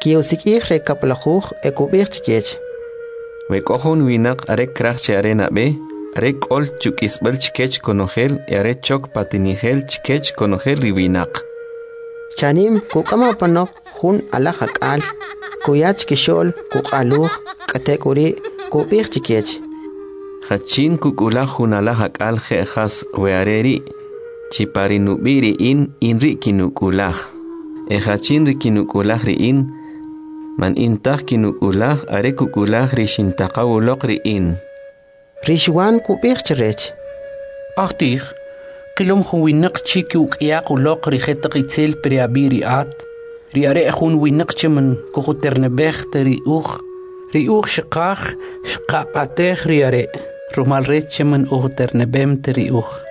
Kiusik rekaplajuj ekubir chikech. Wekohun winak are krach arena be, are kol chukisbel chikech konogel, are chok patinigel chikech konogel riwinak. Chanim kukama panok hun alajak al, kuyach kishol kukaluj katekuri kubir chikech. Hachin kukula hun alajak al jejas weareri, chiparinubiri in rikinukulah. Hachin rikinukulah riin, man intah kinukulah are kukulah rishintaqawulok riin. Rishwan kubir chirech. Achtig, qilom winak chiki uqyak ulok rijetak itzel preabiri at, riare hun winak chiman kukuternebech teri riuch shikach shkapatech riare, rumal ret chiman ukuternebem teri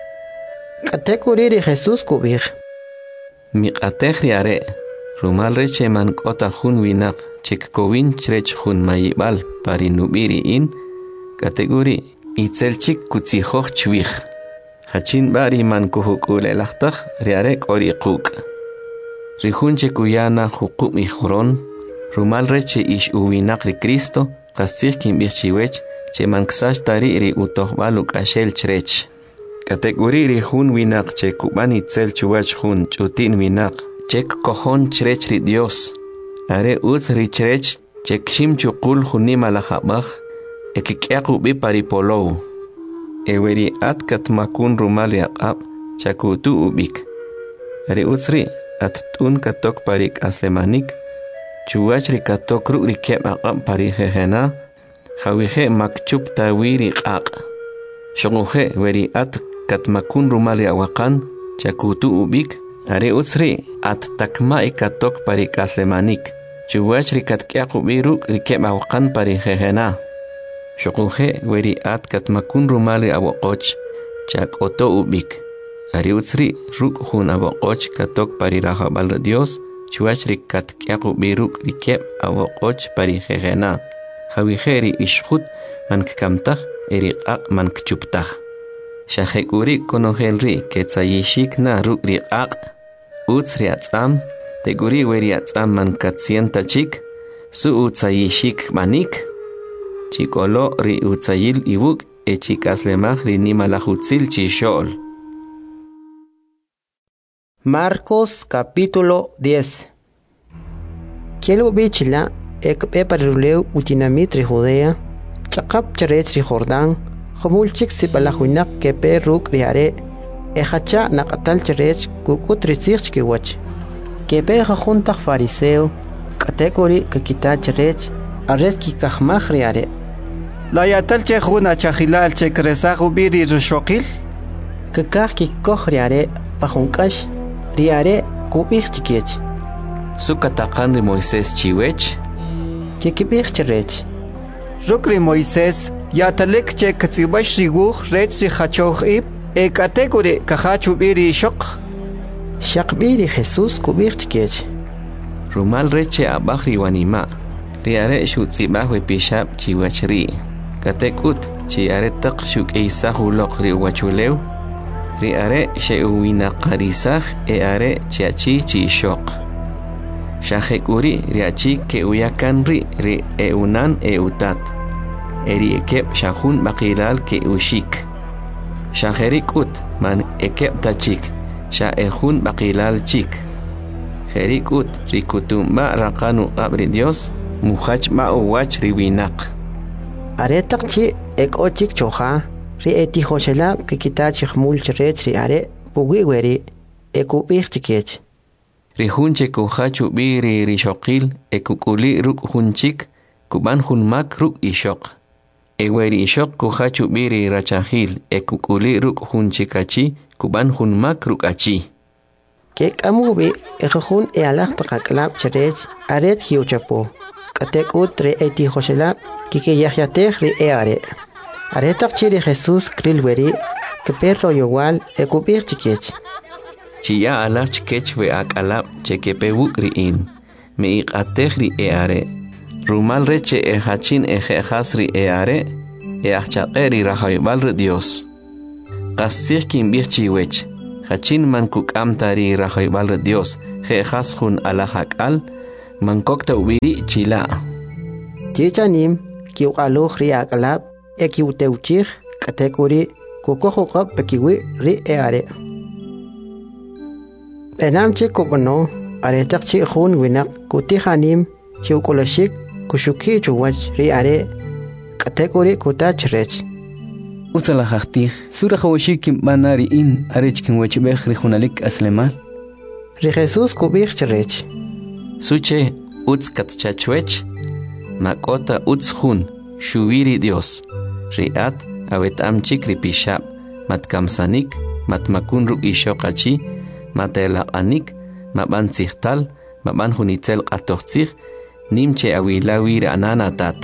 Katekuri ri Jesus kubir. Miqatech riare, rumal ret chiman kota hun winak, chik kowin chrech hun mayibal parinubiri in, kategori itzel chik kutsijoch chwich. Hachin bari man kuhukule lachtach riare kori kuk. Rihunche kuyana hukuk mijuron, rumal reche ish uwinak ri Cristo, kasich kim bichiwech, che man ksash tari ri utoh baluk ashel chrech. Kategori rihun winak che kuban itzel chuwach hun chutin winak, chek kohon chrech ri Dios. Are uz ri chrech, chek shim chukul hunim alajabach, ekikyaku bi paripolou. Eweri at katmakun rumal yaqab, chakutu ubik. Are uzri at tun katok parik aslemanik, chuwachri katok ru rikeb aqab parihehena, jawihe makchup tawiri qaq. Shonguhe weri at katmakun rumal yaqakan, chakutu ubik. Are uzri at takma katok parik aslemanik, chuwachri katkyaku biru rikeb aqan parihehena. Shokuje weri at katmakun rumali abokoch, chak oto ubik. Ariutsri ruk hun abokoch katok parirajabal Dios, chuachri katkyaku biruk rikeb abokoch parihegena. Javijeri ishhut man kkamtach eriqaq man kchuptach. Shahekuri konogelri ketzayishik na ruk riqaq. Utsri atzam, teguri weri atzam man katsienta chik, su utzayishik manik. Chikolo ri utzayil ibuk e chikaslemach ri nimalajutzil chishol. Marcos capítulo 10. Kielu bichila ek paruleu utinamit ri Judea, chakap charech ri Jordán, jomulchik sipalajuinak ke peruk ri are, hacha nakatal charech kukut ri sichkiwach. Ke pe juntak fariseo, kategori kakita charech, arres kikahmach ri are. La yatal che juna chahilal che kresagu biri rushokil? Kakah kikoh riare pajunkash riare kubih chikech. Sukatakan ri Moisés chiwech? Kikibih chirech. Rukri Moisés yatalek che katsibash riguh rech ri hachoh ib e kategori kahachu biri shok. Shakbiri Jesus kubih chikech. Rumal reche abach riwanima. Riare shutzibah we pishab chiwachri. Katekut chi are tak shuk eisa hulok ri wachulew ri are sheuwina qarisah e are chiachi chi shok shahekuri ri achi ke uyakan ri eunan eutat eri ekeb shahun baqilal ke ushik shaherikut man ekeb tachik sha ehun baqilal chik herikut ri kutumba raqanu qabri Dios muhach ma uwach ri winak. Aretak chi ek ochik choja, ri eti hoshela que kita chihmul chirech ri are, pugiweri, ekubih chikech. Ri hunche kuhachu biri ri shokil, ekukuli ruk hunchik, kuban hunmak ruk ishok. Eweri ishok kuhachu biri rachahil, ekukuli ruk hunchikachi, kuban hunmak ruk achi. Kek amubi, ekahun e alak takaklap chirech, aret hiuchapo. Katek utre eti hoshela, kike yahyatech ri eare. Aretak chiri Jesus krilweri, que perro igual ekubir chikech. Chia alach chikech we akalap chekepe wukriin, me iqatech ri eare. Rumal reche e hachin e jejas ri eare, e achaqeri rahaybal ri Dios. Qasich kim birchiwech, hachin man kukam tari rahaybal ri Dios, jejas hun alahakal, mankokta ubiri chila. Chichanim kiuqaluj ri akalab ekiuteuchij katekuri kukojuqab pekiwi ri eare. Enamchi kubano aretakchi jun winak kutihanim chiukulashik kushuki chuwach ri are katekuri kutachrech. Utsala jaqtij sura khawashik manari in arechkin wachbekh ri junalik aslemal. Ri Jesús kubij chrech. Suche uts katchachwech makota uts jun shubiri Dios. Riat awetam chikri pishab matkamsanik matmakun ruk ishoqachi matelaqanik maban sihtal maban junitzel qatoqtsig nimche awilawir ananatat.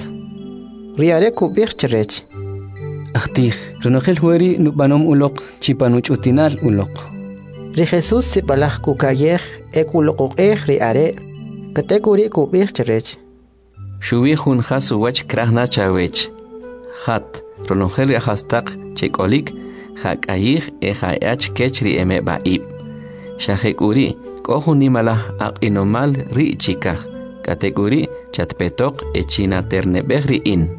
Riare kubij chrech. Aqtij runojel hueri nubanom uloq chipanuch utinal uloq. Ri Jesús sibalaj kukayej ekuloqej ri are katekuri kubij chrech. Shubi jun khasu wach krahna chawech. Hat ronojel yahastaq chekolik hakayij ehayach kechri emebaib. Shahekuri kohuni malah aqinomal ri chikaj. Katekuri chatpetok echina ternebegri in.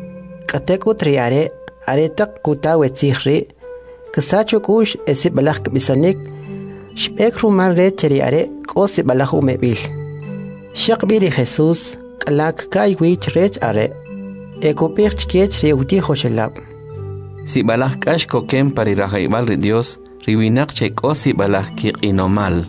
Kateku triare aretak kutawetsihri kasachukush esibalaj bisanik shbek rumal re cheriare kosibalaj umebil. Shaqbiri Jesús kalak kaiwich rech are ekopich kech reuti hoshelab. Si balaj kash kokem parirajaival ri Dios riwinak cheko si balaj kiqinomal.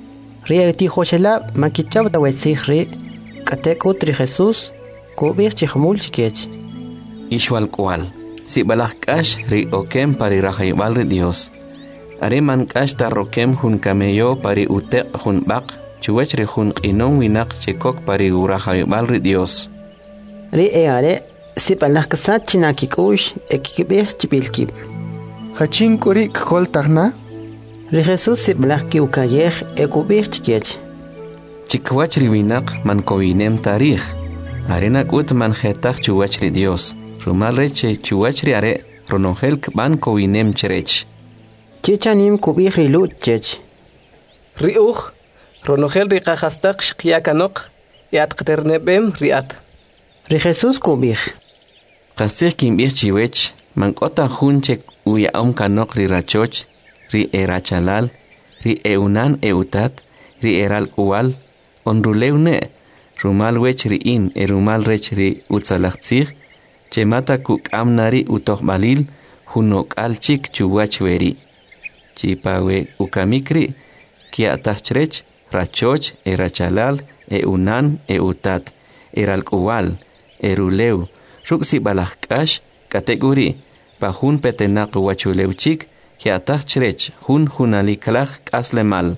Reuti hoshelab makichab dawetsihri kateku tri Jesús kubich chihmul chikech. Ishwal kual. Si balaj kash ri okem parirajaival ri Dios. Areman kash tarrokem jun kameyo pari utek jun bak chuwech ri jun qinon winak chekok pari urajaival ri Dios. Ri eare si balaj kasat chinakikush ekikibich chibilkib. Hachin kuri kol tagna. Ri Jesús si balaj kiukayej ekubich chikech. Chikwach ri winak man kowinem tarij. Arenak ut man jetach chuwech ri Dios. Rumal reche chuwech ri are ronongel kban kowinem cherech. Chichanim kubij ri lut chech. Riuj ronojel ri qajastaq shqiyakanok yat qternebem riat. Ri Jesús kubij. Qasij kimbij chiwech man kota jun chek uyaom kanok ri rachoch ri erachalal ri eunan eutat ri eral kual onruleune rumal wech ri in rumal rech ri utzalachtzig chemata kukamnari utoqbalil junok alchik chuwach veri chipawe ukamikri kiatachrech rachoch erachalal eunan eutat eral kual eruleu ruksi balajkash kategori pajun petenaq wachuleuchik kiatachrech junalikalaj kaslemal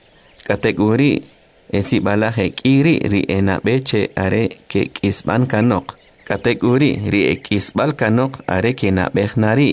kategori esi balaje kiri ri enabeche are ke kisban kanok kategori ri ekisbal kanok are ke nabejnari.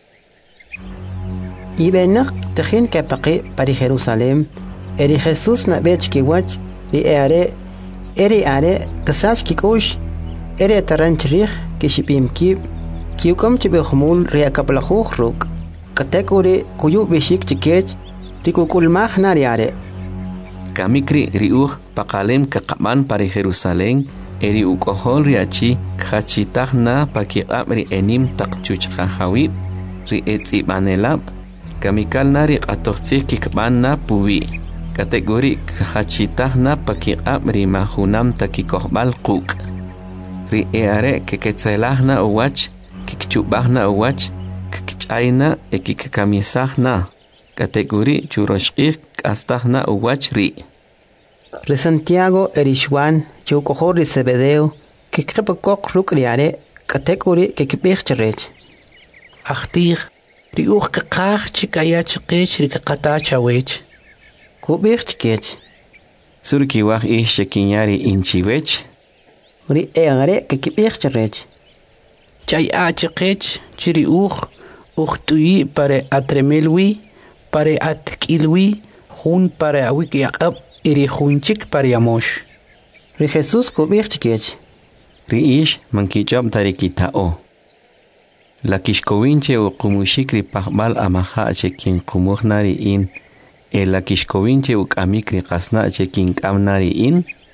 Ibenak tejin kapaqi pari Jerusalem eri Jesús nabech kiwach ri eri are kasach kikush eri taranchrig kishipimkib kiukom chibehmul ri akaplajuj ruk kategori kuyu bishik chikech ri kukulmaj nariare. Kamikri riuj pakalem kaqaban pari Jerusalem eri ukohol riachi khachitagna pakiqab ri enim taqchuchqajawib ri etzibanelab kamikal nari qatoqtsik kikbanna puwi kategori khachitagna pakiqab ri mahunam takikohbal quk ri eare keketzelahna uwach kikchubahna uwach kikchayna ekikamisahna kategori churoshqik astahna uwach ri. Ri Santiago erishwan chukohor ri Zebedeo kikqipakok rukriare kategori kikibich cherech. Aqtij riuj kaqaj chikayach qech ri qatachawech. Kubich chikech. Surkiwaj shekinyari inchiwech. Ri eare kikibich cherech. Chay achqech chiriuj uqtuyi pare atremelwi pare atkilwi jun pare awiki aqab iri junchik pare yamosh. Ri Jesús kubich chikech. Ri ish mankichab tarikitao. La kishkowinche u kumushikri pahbal amaha chekin kumuhnari in. La kishkowinche u kamikri qasna chekin kamnari in.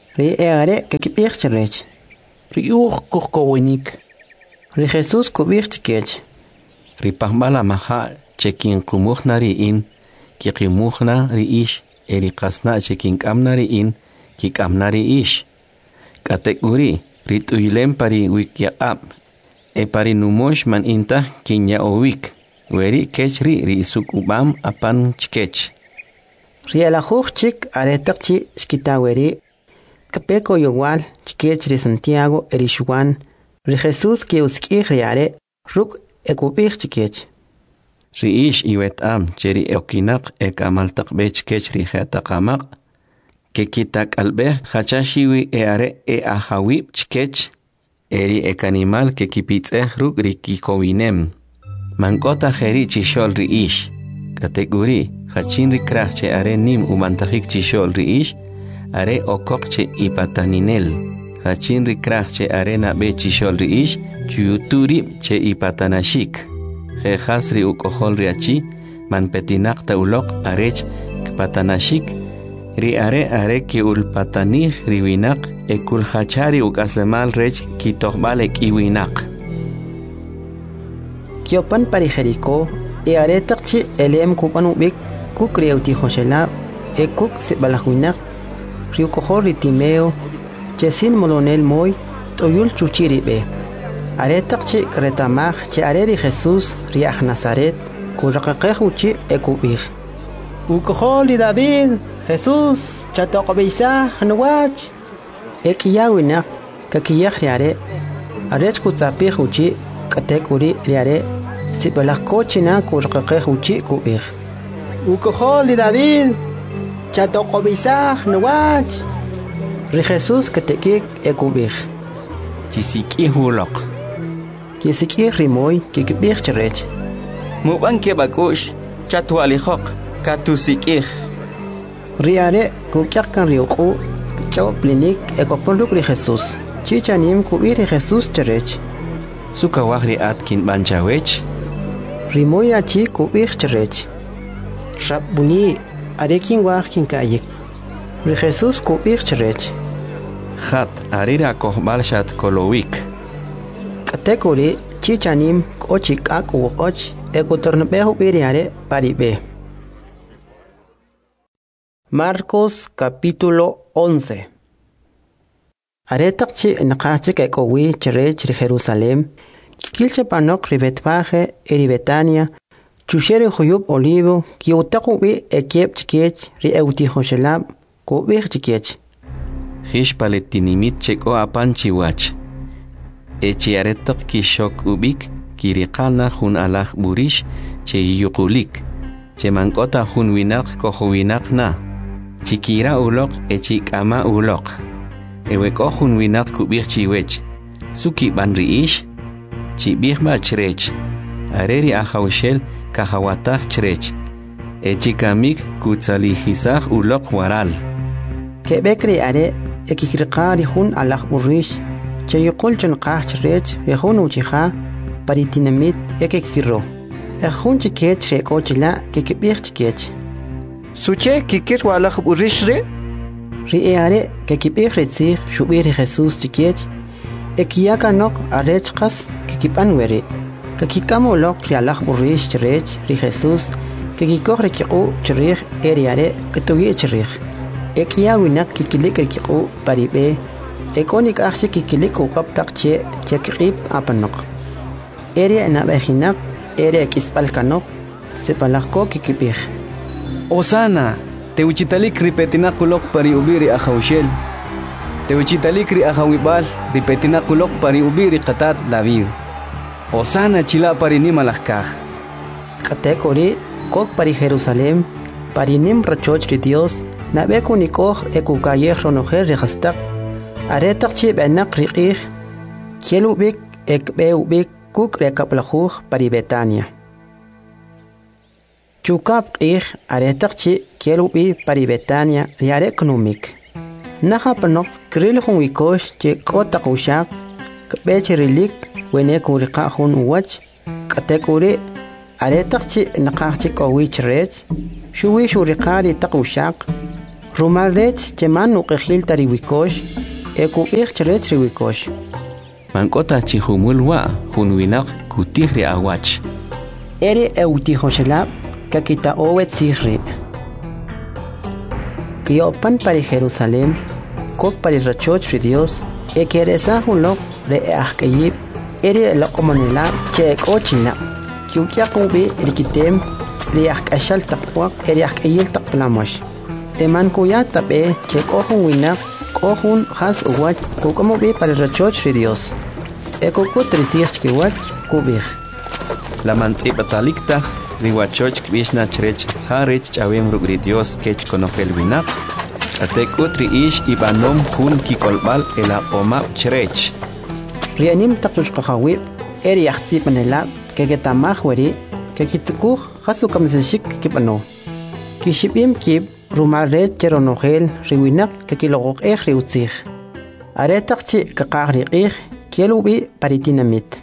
Ri eare que kipich cherech. Ri kuhkowinik. Ri Jesús kubich chikech. Ri pahbala maha chekin kumuhna ri in, kikimuhna ri ish, eri kasna chekin kamna ri in, kikamna ri ish. Kateguri ri tuilem pari wikyaab, e pari numosh man inta kinya owik, weri kech ri isuk ubam apan chikech. Ri alajuj chik aretakchi skitaweri. Kapeko yowal chikech ri Santiago eri Juan. Ri Jesús que uskij riare ruk ekubich chikech. Ri ish iwet am cheri okinak ekamaltak bech kech ri jetakamak, que kitak albert hachashiwi eare ahawib chikech, eri ekanimal que kipitze ruk ri kikowinem. Mankota jeri chishol ri ish. Kateguri hachin ri krach che are nim umantajik chishol ri ish, are okok che ipataninel. Hachin ri krach che are nabe chishol ri ish, chuyuturi che ipatanashik. Jejas ri ukohol ri achi, manpetinak ta ulok arech kpatanashik, ri are ki ulpatanih riwinak, ekul hachari ukaslemal rech kitohbalek iwinak. Kiopan pari Jericó, e aretakchi elem kupan ubik, kuk rieuti Joshela, e kuk sibalahuinak, riukohol ri Timeo, chesin molonel moy, toyul chuchiri be. Aretakchi kretamaj che areri Jesús riaj Nazaret, kurakakej ekubij. Ukohol ri David, Jesús, chatokobisa nuwach. Ekiyawinak, kakiyaj riare, arech kutzapij uchi, katekuri riare, sibalakochina kurakakej uchi kubij. Ukohol ri David, chatokobisa nuwach. Ri Jesús katekik ekubij. Chisiki hulok. Kisiki rimoy kikibij cherech. Muban ke bakush, chatualijok, katusikij. Riare kukyakan riuku, chao plinik ekoponluk ri Jesús. Chichanim kuir ri Jesús cherech. Sukawaj ri atkin banchawech. Rimoy achi kuir cherech. Rabuni arekin waj kinkayik. Ri Jesús kuir cherech. Hat arira kohbal shat kolowik. Katekuri chichanim kochik akuwoch ekotornbehu biriare paribe. Marcos capítulo 11. Aretakchi naqachik ekowi cherech ri Jerusalem, kikilche panok ri Betfaje eri Betania, chusheri huyub olivo, kiutakuwi ekiep chikech ri euti Joshelab, kubich chikech. Hish paletinimit cheko apan chiwach. Echiaretak kishok ubik, kirikana hun alaj burish, che yukulik. Che mankota hun winak kohuwinak na. Chikira ulok echikama ulok. Eweko hun winak kubik chiwech. Suki banri ish. Chibihma chrech. Areri ahawshel kahawatach chrech. Echikamik kutzalihisach ulok waral. Kebekri are ekikirqari hun alaj burish. Chayukul chunqach rech yahun uchiha paritinamit ekikiro. Ejun chikech rekochila kikibich chikech. Suche kikir walaj burishre? Riare kikibich retzich shubiri Jesús chikech. Ekiyaka nok arechkas kikipanwere. Kakikamolok rialaj burish cherech ri Jesús kikikoh rekiku cherich eriare kituye cherich. Ekiyawinak kikilik rekiku paribe. Ekonik akshi kikilik uqabtaq che chekib apanok. Ere nabejinak, ere kispalkanok, sepalako kikibij. Osana, te uchitalik ripetinakulok pari ubiri ahawshel. Te uchitalik ri ahawibal ripetinakulok pari ubiri qatat David. Osana chila pari nimalakaj. Katekori kok pari Jerusalem, pari nim rachoch ri Dios, nabekunikoj ekukayej ronojer rehastak. Aretak chi benak riqih, kielubik ekbeubik kuk rekaplajuj pari Betania. Chukap qih aretak chi kielubi pari Betania riarek numik. Naha panok kril hun wikosh che kotak ushak, kbech rilik wene kuriqa hun uwach, katekuri aretak chi naqach chi kowich rech, shuwi shuriqari tak ushak, Rumal rech cheman uqejil tariwikosh, ekubich cherech riwikosh. Mankota chihumul wa hunwinak kutihri awach. Eri eutihoshelab kakita owet sihri. Kiopan para Jerusalén, kok para rachoch Dios, ekeresa hunlok re ahkayib, eri elokomonela che kochina. Kyukyakubi rikitem, riak ashal takwak, eri ahkayil taklamosh. Eman kuya tabe che kohun winak, kohun has uwach, kukamobi para rachoch Dios. Ekokut risich kiwach, kubich. La mantzipatalikta riwachoch kvishna chrech harech chawem rugri Dios kech konojel winak. Atekut riish ibanom hun kikolbal ela omap chrech. Rianim takush kahawib, eri yachtip manela, kegetamah weri, kekitsukuh hasukam zeshik kipano. Kishipim kib, rumal red cheronojel, riwinak kekilogok riutzich. Aretakchi kakagri kielubi paritinamit.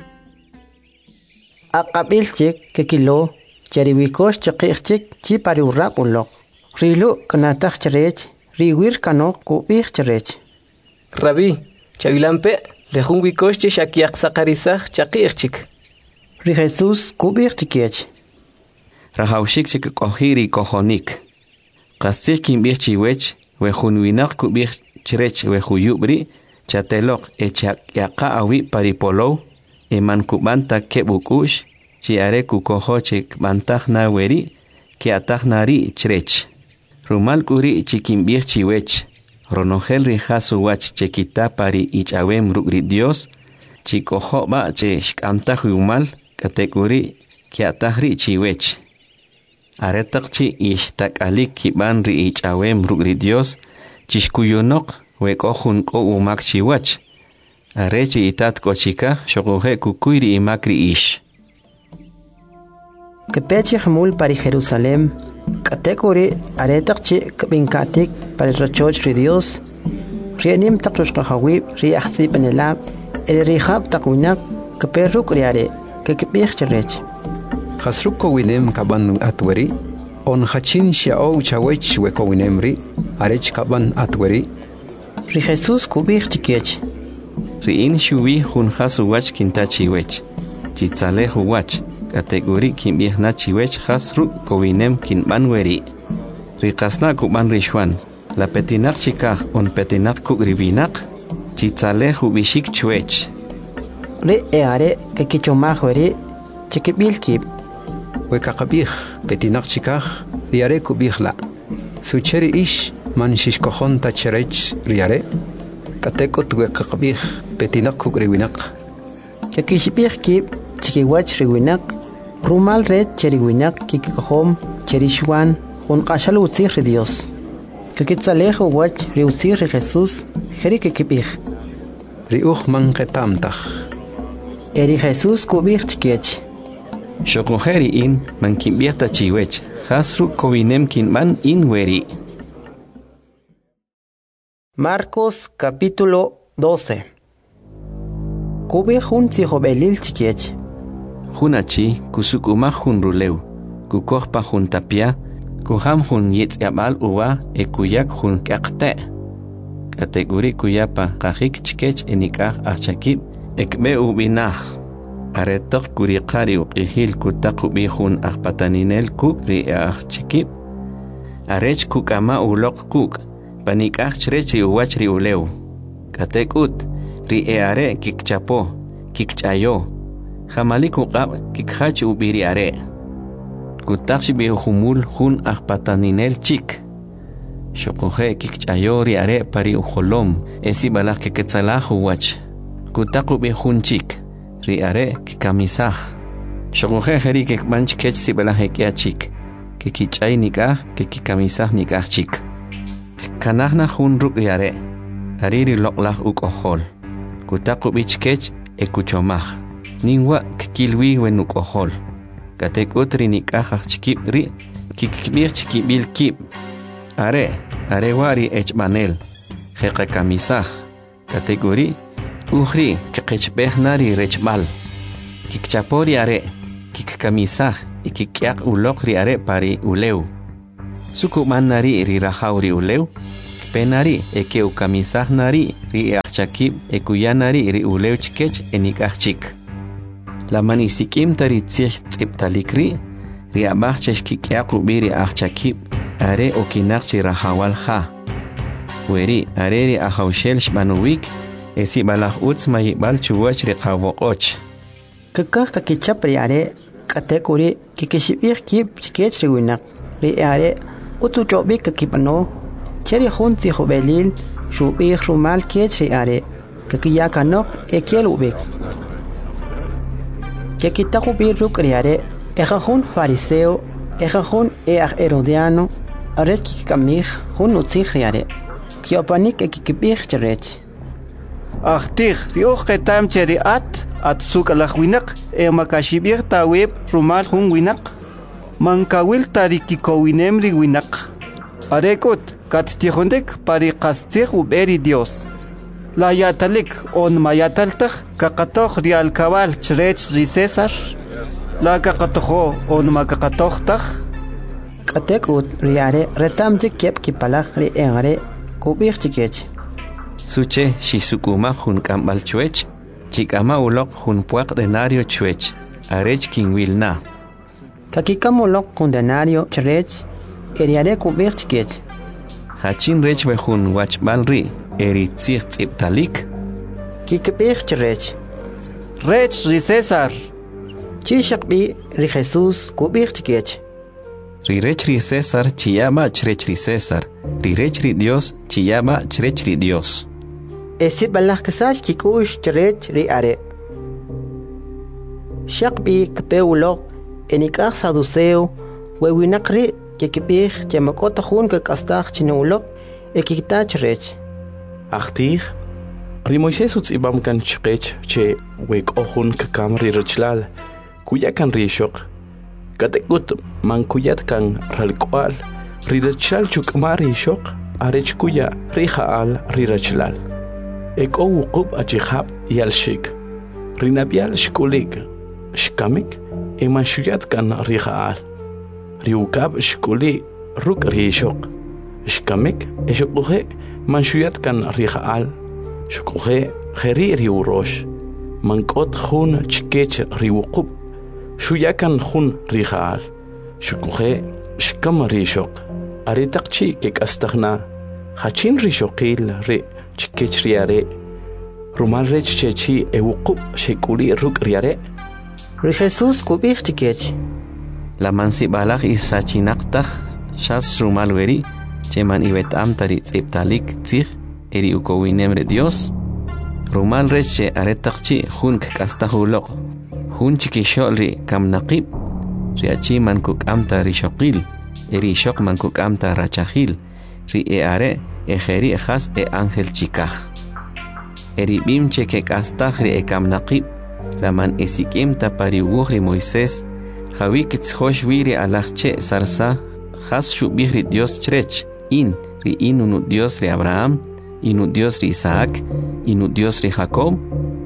Aqabilchik kekilo, cheriwikosh chakikchik chi pariurap unlok. Rilu kanatak cherech, riwir kanok kubich cherech. Rabbi, chavilampe, lejun wikosh shakiak sakarizach chakikchik. Ri Jesús kubich chikech. Rahaushik chik kohiri kohonik. Kastik kimbich chiwech, wehunwinak kubich cherech wehuyubri, chatelok echak yaka awi paripolo, eman kubanta kebukush, chiare kukohochik bantah na weri, kiatah nari cherech. Rumal kuri chikimbich chiwech, ronogel rijasu wach chekita pari ichawem rugri Dios, chikoho ba che shkantah umal, katekuri kiatahri chiwech. Aretak chi ishtak alik kiban ri ichawem rugri Dios, chishkuyunok wekohun ko umak chiwach. Arechi itat kochika shogohe kukuyri imakri ish. Kepechi hamul pari Jerusalem, katekuri aretakchi kabinkatik pari rachoch ri Dios, rianim takrush kahawib ri ahzi panelab, eri rihab takwinak keperruk riare, kekepich cherech. Hasruk kowinem kaban atweri, on hachin shiao chawech we kowinemri, arech kaban atweri. Ri Jesús kubich chikech. Riin shuwi hun hasu wach kintachi wech. Chitzalehu wach. Kategori kimbih na chiwech hasru kowinem kinban weri. Rikasna kuban rishwan. La petinak chikah on petinak kugribinak. Chitzalehu bishik chwech. Ri eare kekichomah weri chikibil kib. Wekakabih petinak chikah riare kubih la. Sucheri ish man shishkohon tacherech riare. Katekot wekakabih petinak kugribinak. Kekishibih kib chikiwach riwinak. Rumal red cheriwinak kikikohom cherishwan hun qashal utzir ri Dios. Kekitzalejo wach riutzir ri Jesús jeri kekibih. Riuch man ketamtach. Eri Jesús kubih chikech. Shokojeri in man kimbihta chiwech. Hasru kowinem kinban in weri. Marcos capítulo 12. Kubih hun tzihobelil chikech. Hunachi kusukumah hun ruleu, kukohpa hun tapia, kuham hun yitzabal uwa kuyak hun kakte. Kategori kuyapa kahik chikech enikah achakib ekbe ubinah. Aretok kurikari uqihil kutakubi hun ahpataninel kuk ri chikib. Arech kukama ulok kuk, panikah chrechi uwach ri uleu. Katekut ri eare kikchapo, kikchayo. Jamalik uqab kikhach ubiri are. Kutakshi bi humul hun ahpataninel chik. Shokohe kikchayori are pari uholom esi balak keketsalahu wach. Kutaku bi hun chik. Ri are kikamisah. Shokohe heri kekmanch kech si balak ya chik. Kikichay nikah kikikamisah nikah chik. Kanahna hun ruk ri are. Hariri loklah ukohol. Kutaku bi chkech ekuchomah. Ningwa kikilwi wenuk ohol. Katek otri nikahah chikib ri, kikibir chikibil kib. Are wari echmanel. Heka kamisah. Kategori, uhri kikechbeh nari rechbal. Kikchapori are, kikkamisah, ikikyak ulok ri are pari uleu. Sukuman nari ri rahauri uleu. Penari ekeu kamisah nari ri achakib ekuyanari ri uleu chikech enikachik. Laman isikim tari tzich tziptalikri ri abachchesh kikiakru biri achakib are okinakchi rahawal ha. Weri are ri ahaushel shmanuwik esi balaj utz mayibal chuwach ri qawwoqoch. Kakak kakichap ri are katekuri kikishibik kib chikech ri winak ri are utu chobik kakipano cheri junti jubelil shubik rumal kech ri are kakiyakanok ekiel ubik kakitaku birruk ri are ejajun fariseo ejajun herodiano aret kikamij jun utzij ri are kiopanik ekikibik cherech Achtih riuch ketam cheri at suk alachwinak makashibir taweb rumal hun winak mankawil tarikikowinem ri winak arekut katitihondek pariqastzih uberi Dios la yatalik on mayataltaj kakatoh ri alkabal chrech ri César la kakatoho on makakatohtaj katekut ri are retamje kep kipalaj ri engare kubir chikech Suche shisukuma hun kambal chuech chikama ulok hun puak denario chuech arech kinwilna kakikamolok kun denario chrech eriare kubir chikech Hachin rech we hun wachbalri eri tzich tziptalik kikibir chrech rech ri César chishakbi ri Jesús kubir chikech Ri rech ri César chiyama chrech ri César ri rech ri Dios chiyama chrech ri Dios esi balaj kasash kikush chrech ri are shakbi kpeulok enikaj saduceo wewinakri kikibir chemakota jun kakastaj chinulok ekikta chrech Achtih ri Moisés utzibam kan chqech che wek ohun kakam ri rechlal kuya kan rishok katekut man kuyat kan ralkwal ri rechlal chukmar rishok arech kuya ri haal ri rechlal ek o wuqub achihab yalshik ri nabial shkulik shkamik eman shuyat kan ri haal ri ukab shkuli ruk rishok shkamik eshukhe man shuyat kan ri haal shukhe kheri ri urosh man kot khun chkech ri wuqub shuyakan khun ri haal shukhe shkam rishok aritaqchi kek astaghna hachin rishokil ri chkech ri are rumal rech chechi e wuqub shekuli ruk ri are ri Jesús kubir chikech La mansi balaj isachinaqtaj shas rumal weri cheman ibetam tari tziptalik tzij eri ukowinem re Dios rumal rech che aretaqchi jun k'astajulok jun chikixol ri kamnaqib ri achi man kuk'amta rishokil eri shok man kuk'amta rachajil ri are ejeri jas ángel chikaj eri bim che k'astaj ri kamnaqib laman esikimta pariwuj ri Moisés Javi kitzhosh viri alachche sarsa has shubihri Dios chrech in ri inu Dios ri Abraham inu Dios ri Isaac inu Dios ri Jacob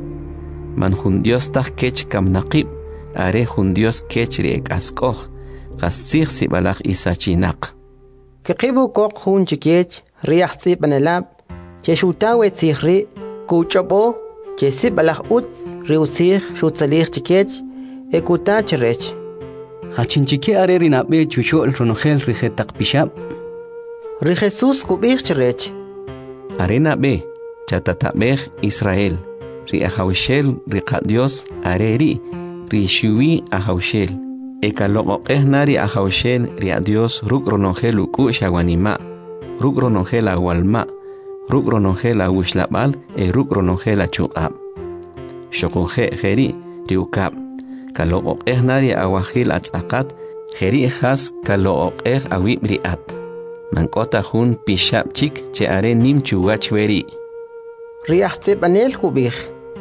man jun Dios taj kech kamnaqib are jun Dios kech ri ekaskoj qasig si balaj isachinaq kiqibu kok jun chikech ri ahsi banelab che shutawe tzihri kuchobo che si balaj ut ri usig shutzalig chikech ekuta chrech Hachinchike are rinabe chushol ronogel rijetak pishab. Ri Jesús kubir chrech. Arena be chatatabej Israel. Ri ahawshel ri Dios areri ri shuwi ahawshel. Ekaloqeh nari ahawshel ri Dios ruk ronogel uku shawanima. Ruk ronogel awalma. Ruk ronogel awushlabal ruk ronogel achuqab. Shokoje jeri ri ukab. Kaloqeh nari awahil atzaqat jeri has kaloqeh awibriat mankota jun pishab chik che are nim chuwachweri ri ahte banel kubih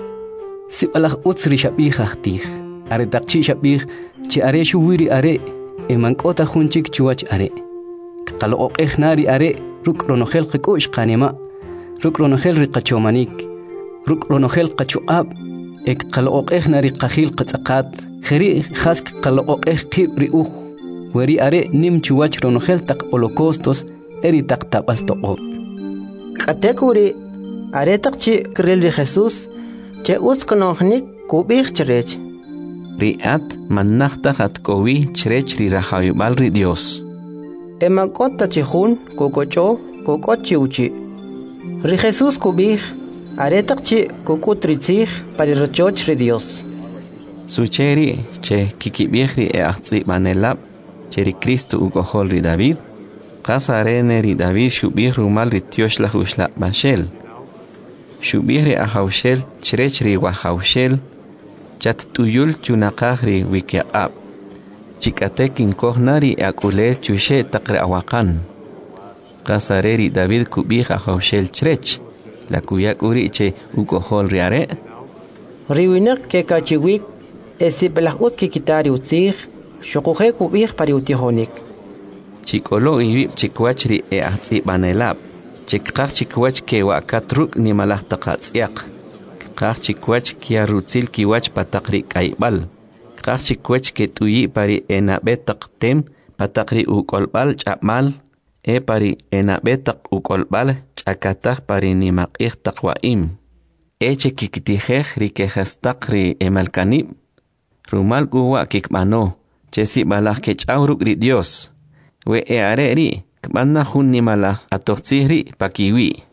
sibalaj utsri shabih ahtig are taqchi shabih che are shuwiri are mankota jun chik chuwach are kaloqeh nari are ruk ronogel qikush qanima ruk ronogel riqachomanik ruk ronogel qachuab ek qaloqeh nari qakhil qatzaqat khiri khask qaloqeh qib riuh weri are nim chuwach ronogel tak holocaustos eri tak tabal toqob. Katekuri are tak chi krel de Jesus che us konohnik kubich cherech. Riat manachta hat kowi cherech ri rahayubal ri Dios. Emakota chihun kokocho kokochi uchi. Ri Jesus kubich are tak chi kokutritzich para rachoch ri Dios. Sucheri che kikibihri ahtzi manelab cheri Cristo ugohol ri David. Qasarene ri David shubih rumal ri Tiosh la hushla bashel. Shubih ri ahawshel cherech ri wahawshel. Chat tuyul chunaqaq ri wikiaqab. Chikatek inkohnari akulel chushe taqre awakan. Qasare ri David kubih ahawshel cherech. La kuyak uri che ugohol ri are. Riwinak ke kachiwik esibelahut ki kitari utzig shukuhe kubih pari utihonik. Chikolo iwib chikwach ri ahtzi banelab. Chikqaq chikwach ke wakatruk ni malah taqatsiaq. Qaq chikwach kia rutzil kiwach pataqri kaibal. Qaq chikwach ke tuyi pari enabetaq tem pataqri ukolbal chapmal. Pari enabetaq ukolbal chakataj pari ni maqih taqwaim. Eche kikitijej ri kejastaq ri emalkanib. Rumal guwa kikmano. Chesi balaj ke chawruk ri Dios. We are ri kmanna hun ni malaj atoxihri pakiwi.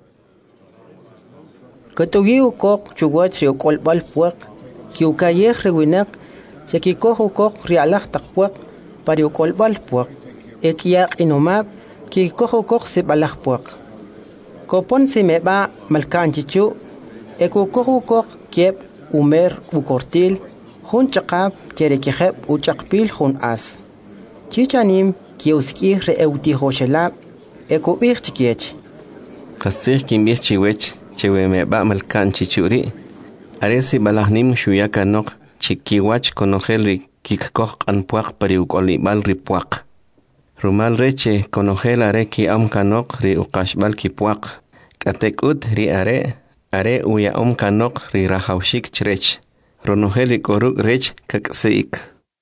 Katugiu kok chuwach ri ukolbal puak. Kiukayej rewinak. Chekikoh kok ri alaj takpuak pari ukolbal puak. Ekiyak inomab kikoh kok se balaj puak. Kopon se meba malkanchichu. Ekukoh kok kiep umer ukortil. Hun chaqab cherekiheb uchaqpil hun as. Chichanim kiuskih re eutihoshelab. Ekubih chikiech. Qasih kimbih chiwech chewe meba malkanchichuri. Aresi balahnim shuyakanok chikiwach konogel ri kikkoh qanpuaq pari ukolibal ri puaq. Rumal reche konogel are ki amkanok ri uqashbal ki puaq. Katekut ri are uya kanok ri rahawshik cherech. Ronogel koruk rech kakseik.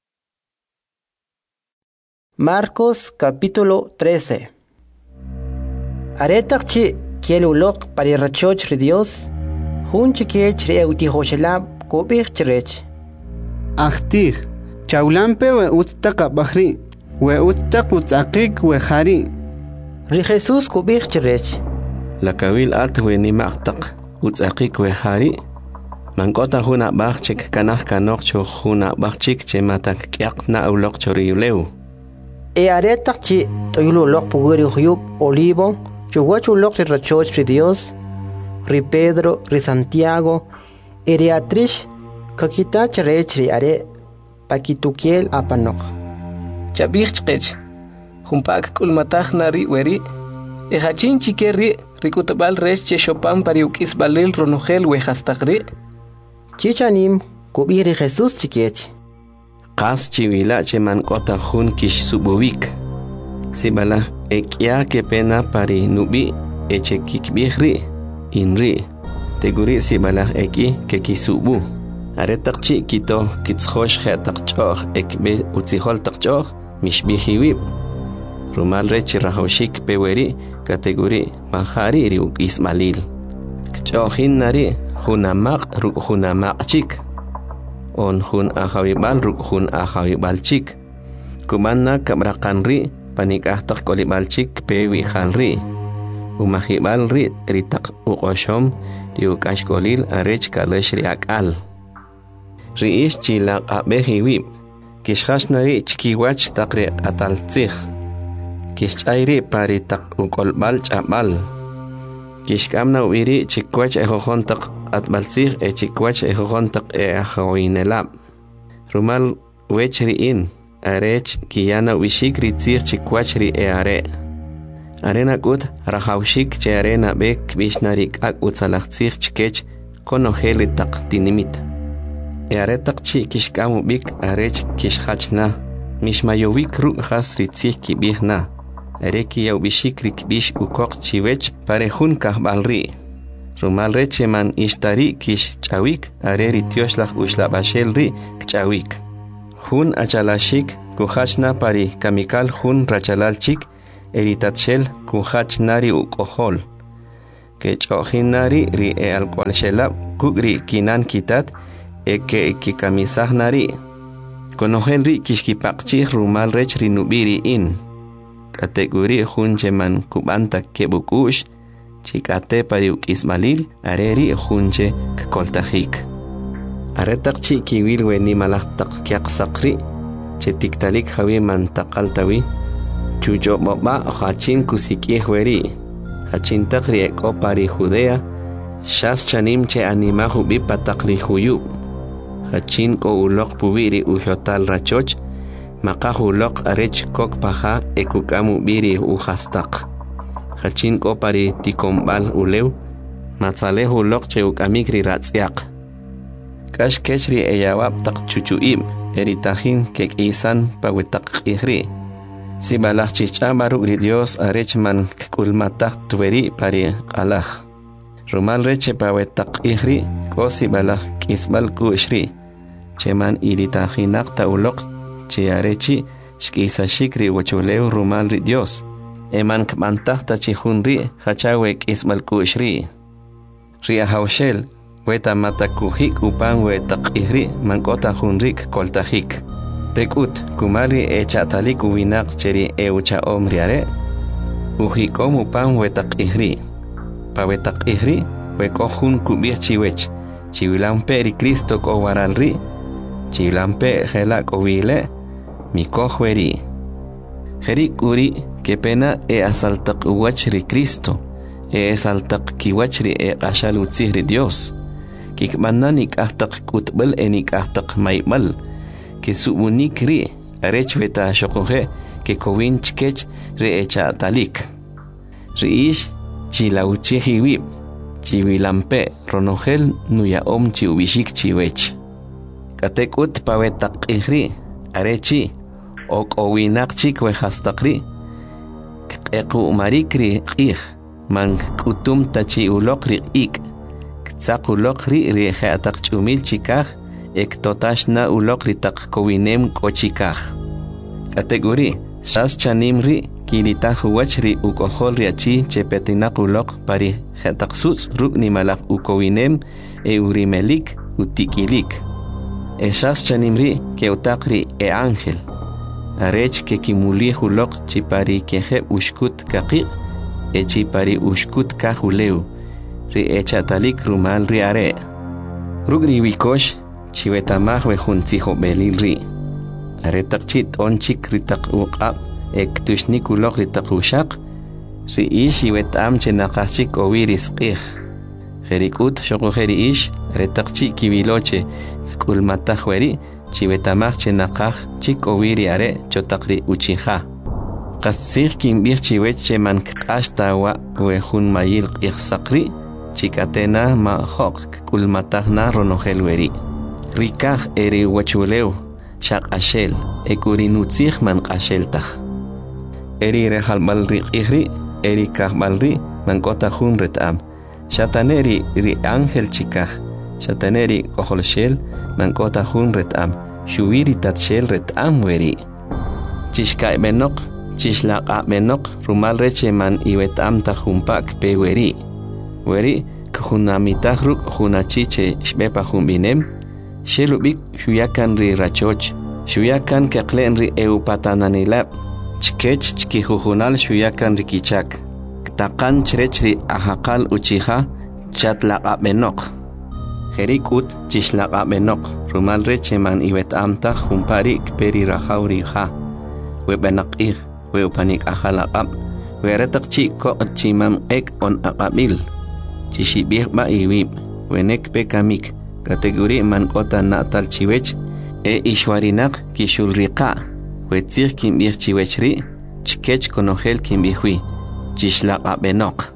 Marcos capítulo 13. Aretak chi kielulok pari rachoch ri Dios. Hun chikiech ri eutihoshelab kubih cherech. Ahtih chaulampe we ustaqa bahri we ustaq utzaqik we khari. Ri Jesus kubih cherech. La kawil at we ni maqtaq utzaqik we khari. Mankota huna bachik kanah kanok cho huna bachik che matak kyak na ulok choriuleu. Aretak chi toyulok puguri huyub olivo chuwachulok ri rachoch ri Dios. Ri Pedro, ri Santiago, ri Atrish, kakita cherech ri are, pakitukiel apanok. Chabich chkech, humpak kulmatach nari weri, hachin chikeri, rikutabal rech che chopan pariukis balil ronogel wehastagri. Chichanim, kubiri Jesus chikiech. Qas chiwila che man kota hun kish subuvik. Sibala ekya ke pena pari nubi eche kikbihri. Inri, teguri si balah eki ke kisubu. Aretak chi kito kitshosh khetak choh ekbe utzihol tak choh mishbihiwib. Rumal rechi rahawshik peweri kategori mahari ri ismalil. Kchohin nari hunamaq ruk hunamaq chik. On hun ahawibal ruk hun ahawibal chik. Kumanna kabrakanri panikahtak kolibal chik pewi halri. Umahibal ri ritak uqoshom riukashkolil arech kalesh riakal. Riish chilaq abehiwib. Kishhashnari chikiwach takri ataltzih. Kishchayri pari tak ukolbal chabal. Kishkamna uiri chikwach ejojontak atbaltzih chikwach ejojontak ahawinelab. Rumal wechri in arech kiyana wishik ritzih chikwach ri are. Arena kut rahawshik che arena bek bishnarik ak utzalachtzih chkech konogeli tak tinimit. Aretak chi kishkamu bik arech kishhachna. Mishmayowik ru has ritzih kibihna. Areki yaw bishik rikbish ukok chiwech parehun kahbalri. Rumal reche man ishtari kish chawik areri tioshlach ushlabashel ri kchawik. Hun achalashik kuhachna pari kamikal hun rachalal chik eritatshel kuhach nari ukohol que chohinari ri alcual shelab kugri kinan kitat eke kikamisah nari konohel ri kishkipakchih rumal rech rinubiri in kategori hun cheman kubanta kebukush chikate pariuk ismalil areri hunche kakoltajik aretak chi kiwil weni malaktak kiaksakri chetiktalik hawi mantakaltawi chujo baba hachin kusikih weri hachin takri eko pari Judea shas chanim che anima hubi patakri huyub hachin ko ulok pubiri uhotal rachoch makahulok arech kok paha ekukamu biri uhastak hachin ko pari tikombal ulew matzale hulok che ukamikri ratsiak kash kechri eyawab tak chuchuim eritahin kek isan pawetak ihri si balach chichamaru ri Dios arechman kulmatak tueri pari alaj rumal reche pawetak ihri ko si balach kisbal kushri cheman iritahinak ta ulok che arechi shkisa shikri wachulew rumal ri Dios eman kmantak ta chihunri hachawe kisbal kushri ri ahawshel weta matakuhik upan wetak ihri mankota hunrik koltajik tekut kumari echatalik uwinak cheri eucha omriare uhikom upan wetak ihri pawetak ihri wekohun kubir chiwech chiwilampe ri Cristo ko waralri chiwilampe helak owile mikohweri herik uri kepena asaltak uwach ri Cristo asaltak kiwachri ashalutzih ri Dios kikmananik ahtak kutbel enik ahtak maibal que subunik ri arech veta shokohe que kowin chkech re echa talik riish chilauchi hiwib chiwilampe ronogel nuya om chiubishik chiwech katekut pawetak ihri arechi ok owinak chik we hastakri eku marikri ih man kutum tachi ulokri ik tsakulok ri hatak chumil chikah ek totashna ulok ritak kowinem kochikah kategori shas chanim ri kilita huwachri ukohol riachi chepetinak ulok pari hatak suts ruk ni malak ukowinem urimelik utikilik shas chanim ri keutakri ángel arech ke kimuli hulok chipari keje ushkut kaqi chipari ushkut kahuleu ri echatalik rumal ri are rugri wikosh chiwetamah we juntijo belil ri aretak chit onchik ritak uqab ek tushnikulok ritak ushaq ri ish iwetam chenakachik owiris qih jerikut shoko jeri ish aretak chik kibiloche kulmatah weri chiwetamah chenakach chik owiri are chotakri uchiha qasir kimbir chiwech cheman kashtawa we jun mayil qih saqri chikatena ma hok kulmatahna ronogel weri rikah eri wachuleu shak ashel ekurinutzih man qasheltah eri rehalbal riqihri eri kahbalri man kota hun retam shataneri ri ángel chikah shataneri koholshel man kota hun retam shuwiri tatshel retam weri chishkai benok chishlaqa benok rumal reche man iwetam tahumpak pe weri kuhunamitahru hunachiche shbepa humbinem shelubik shuyakan ri rachoch shuyakan keklen ri eupatananilab chkech chkihuhunal shuyakan ri kichak takan chrech ri ahakal uchiha chatlaqa benok jerikut chishlaqa benok rumal reche man iwetamta humparik peri rahauri ha webenaqih weupanik ahalaqab weretak chiko chimam ek on aqabil chishibih ba iwib wenek pekamik kategori man kota natal chiwech ishwarinak kishulriqa wetzih kimbih chiwechri chkech konogel kimbihwi chishlaqa benok.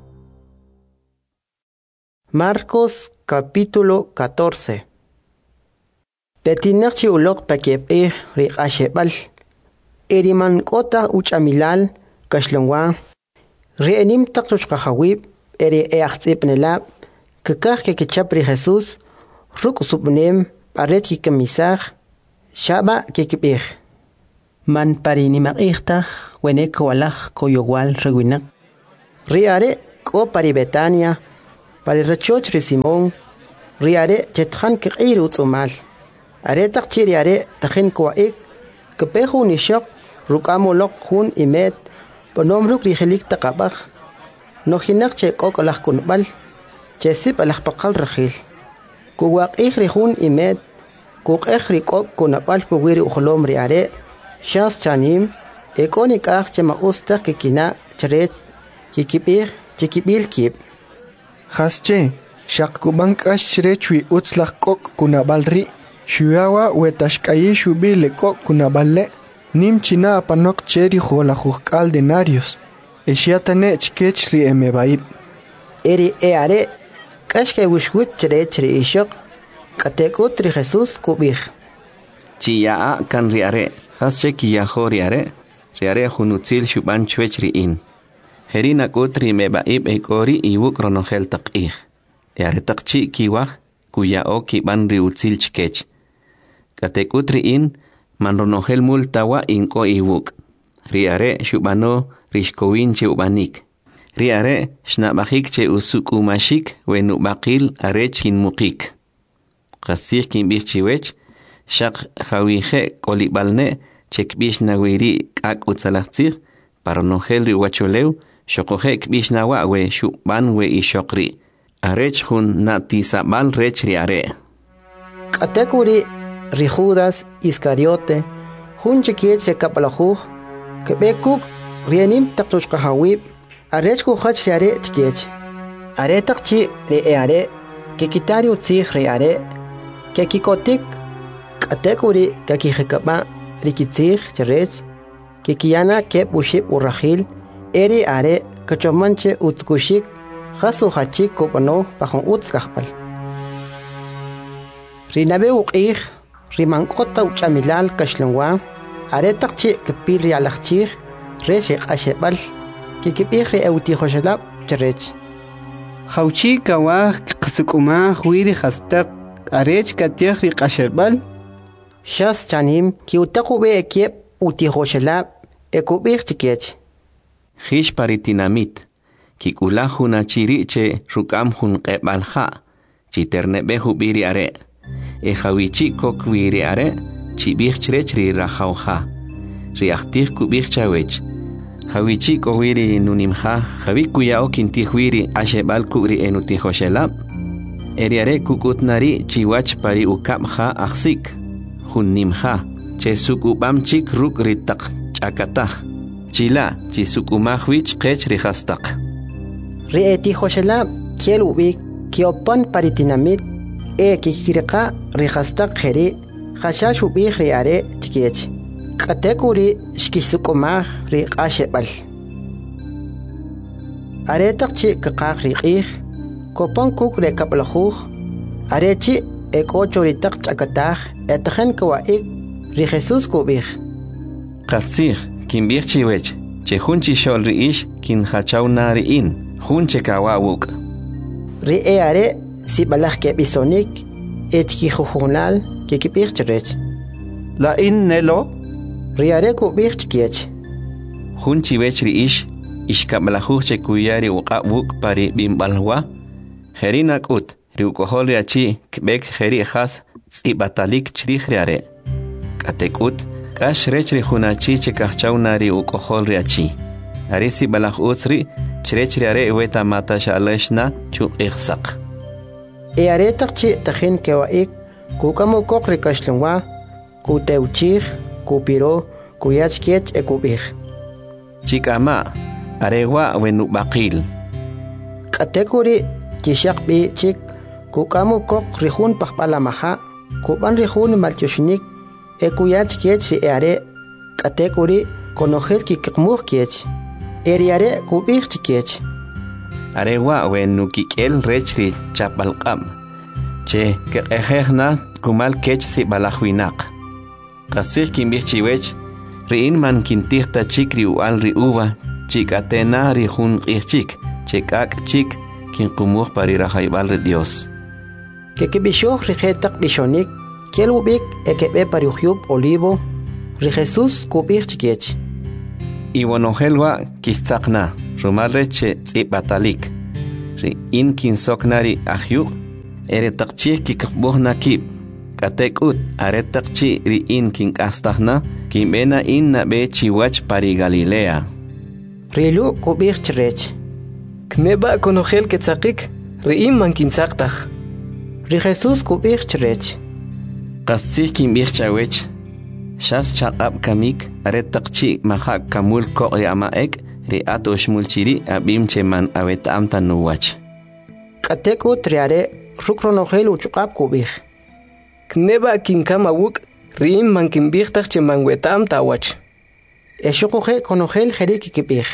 Marcos capítulo 14. Petinak chi ulok pakep riqashebal eriman kota uchamilal kashlongwa reenim taktuch kahawib eri eaxtipnelab kakah ke kichapri Jesús ruk subnem paret ki kamisaj shaba ke kibih man parini maqihta wenek walaj koyowal rewinak. Riare ko pari Betania, pari rachoch ri Simón, riare jetjan kiqiru tsumal. Are takchiri are tajen kwaik, kepehu nishok, rukamolok hun imet, ponomruk rihelik takabak. No hinak che kok alak kunbal, che sip alak pakal rahil. Kuwak ihrihun imet, kuk kok kunabal puwiri uholom riare, shas chanim, ekonik che mausta kikina chrech, kikibil kip. Hasche, shak kubank ashrechui utzlak kok kunabalri, shuawa wetashkayi shubile kok kunaballe, nim china panok cheri jola jukal denarios, eshiatane chkechri emebaib. Eri eare, kashke wishwit chrechri ishok, katekutri Jesus kubih. Chia kan riare, hasche kiyaho riare hunutzil shuban chwechri in. Herina kutri mebaib ekori iwuk ronohel takih. Eare takchi kiwah kuya oki ban riutzil chkech. Kate kutri in man ronohel multawa inko iwuk. Riare shubano rishkowin che ubanik. Riare shnabahik che usuk umashik wenu bakil arech kin mukik. Kasih kin bichiwech shak hawihe kolibalne chekbish nawiri kak utzalachtzir paronohel riwacholeu Shokojek bishnawa we shuban we ishokri. Arech hun natisabal rech riare. Katekuri rijudas Iscariote. Hun chekiet se kapalajuj. Kebekuk rienim taktush kahawib. Arech kuhach riare chekiet. Are takchi re eare. Kekitari utzig riare. Kekikotik. Katekuri kakijekaba rikitzig cherech. Kekiana kep ushib urrahil. Eri are kachomanche utkushik khasu hachik kopano pahon utskahpal. Rinabe uqih rimankota uchamilal kashlungwa are takchi kepil rialachchig reshik ashebal kikipih ri euti khoshalab cherech. Hauchi kawah qsukuma huiri khastak arech katiah ri qashebal shas chanim ki utaku be ekep uti khoshalab ekubih chikech. Hish paritinamit, kikula huna chiriche rukam hun qebalha, chiternebehu biri are, hawichi kok wiri are, chibich chrechri rahauha, riachtih kubich chawech, hawichi ko wiri nunimha, hawikuya okintih wiri ashebal kubri enutihoshelab, eriare kukutnari chiwach pari ukabha aksik, hun nimha, chesukubam chik ruk ritak chakatah. Chila, chisukumahwich kech rihastak. Rieti Joshelab, kiel ubik, kiopan paritinamit, kikirika rihastak heri, hashash ubik riare chikech. Katekuri shkisukumah ri ashebal. Aretak chi kakak rikih, kopan kuk rekapalajuj, arechi ekochoritak chakatah, etajen kawaik, ri Jesus kubik. Kasih. Kin birchiwech, che hunchi shol riish, kin hachau nari in, hunche kawawuk. Ri eare, si balach ke bisonik, ki jujunal, ke kipirchirech. La in nelo? Riare ku birchkiech. Hunchi wech riish, ishkabalajuche kuyari ukawuk pari bimbalwa. Herinak ut, riukohol riachi, kbek heri has, tsibatalik chrich riare. Katek ut, Kash rechri hunachi chekachau nari ukohol riachi. Arisi balach utsri, chrechri are weta mata shaleshna chu ihsak. Are takchi tahin kewaik, kukamo kokri kashlungwa, kuteuchich, kupiro, kuyachkiech ekubich. Chikama, arewa wenu bakil. Katekuri, kishakbi chik, kukamo kok rihun pakpalamaha, kuban rihun maltyoshinik, ekuyach kiech ri are katekuri konohel kikmuh kiech eriare kubich kiech arewa wenu kikel rechri chapalqam che kehna kumal kech si balahwinak qasih kimbich chiwech riin man kintihta chikri ual ri uva chikatena ri hun qihchik chekak chik kinkumuh pari rahaibal ri Dios kekibishoh ri khetak bishonik Kiel ubik ekebe pariuhyub olivo, Ri Jesús kubich chikiech. Iwonohelwa kistakna, rumalreche tzipatalik. Ri in kinsoknari ahyu, eretakchi kikbuhna kip. Katekut aretakchi ri in kinkastahna, kimbena in nabe chiwach pari Galilea. Rilu kubich chirech. Kneba konogel ketzakik, ri in man kinsaktach. Ri Jesús kubich chirech. Qassi kimbich chawech. Shas chaqab kamik aretakchi mahak kamul koqi amaek ri atosh mulchiri abim cheman awet amta nuwach. Kateku triare rukronogel uchukab kubich. Kneba kinkama wuk rim man kimbichtach cheman wetam tawach. Eshukuhe konogel jeriki kibich.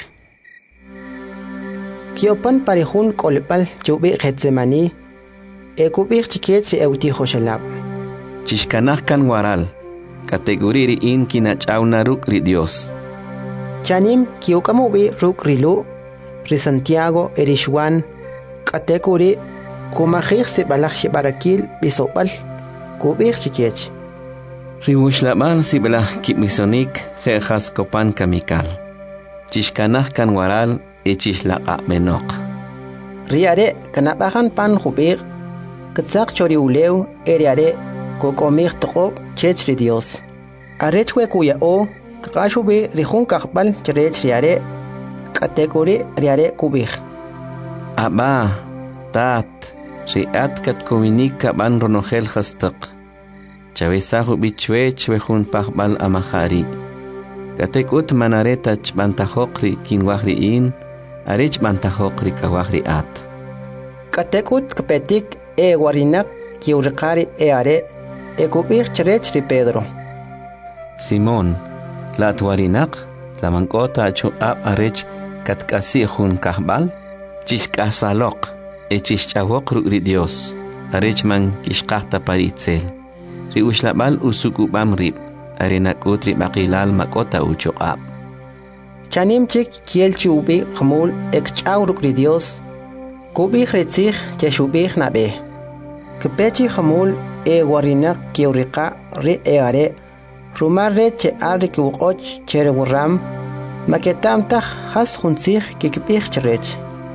Kiopan parihun kolpal chubi Getsemani. Ekubich chikiech euti hoshelab. Chishkanach kan waral. Kategoriri in kinachawna ruk ri Dios. Chanim kiukamubi ruk rilu, ri Santiago erishwan, kategori kumajik se balak shibarakil bisopal, kubich chikiech. Ri wushlaban si balak kimisonik jejas kopan kamikal. Chishkanach kan waral e chishlaqa menok. Riare kanabahan pan hubig, katzak chori uleu eriare kokomich toko chech ri Dios. Arechwe kuya o kakashubi rihun kakbal cherech riare kategori riare kubich. Aba, tat, riat kat kominika ban ronogel hastak. Chavesahu bichwech wehun pakbal amahari. Katekut manareta chbantahokri kinwahri in, arech bantahokri kawahri at. Katekut kapetik warinak kiurikari are ekubich cherech ri Pedro. Simón, la tuarinak, la mancota chu ab arech katkasi hun kahbal, chishkasalok, chishchawok ri Dios, arech man kishkahta paritzel. Ri ushlabal usukubam rib, arenakut ri makilal makota uchuab. Chanim chik kiel chubi khmul ekchawruk ri Dios, kubich retzich cheshubich nabe. Kepechi khmul warinak kiurika ri are, rumarre che alri kiwukoch chere wuram, maketamtach has hunzich kikibich cherech.